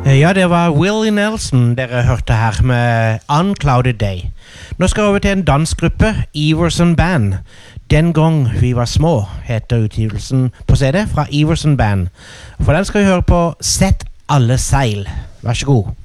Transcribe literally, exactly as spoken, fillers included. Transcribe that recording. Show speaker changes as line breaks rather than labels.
Ja, det var Willie Nelson dere hørte her med Unclouded Day. Nå skal vi over til en dansgruppe, Everson Band. Den gang vi var små, heter utgivelsen på C D fra Everson Band. For den skal vi høre på Sett alle seil. Vær så god.